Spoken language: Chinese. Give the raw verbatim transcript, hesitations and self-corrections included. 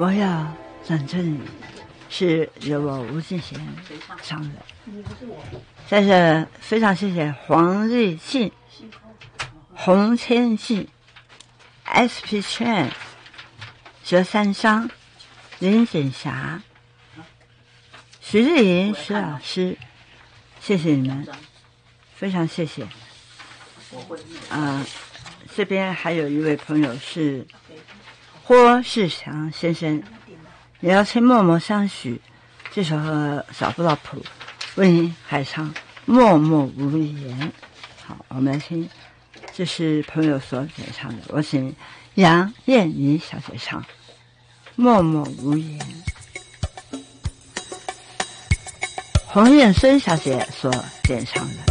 我要转正你，是由我吴敬贤唱的。在这非常谢谢黄瑞信、洪千信、S P 券、佘三商、林锦霞、徐日莹徐老师，谢谢你们，非常谢谢。啊、呃，这边还有一位朋友是霍世祥先生，也要请默默相许，这首歌找不到谱，为您还唱默默无言。好，我们来听，这是朋友所点唱的，我请杨燕妮小姐唱默默无言，洪燕孙小姐所点唱的。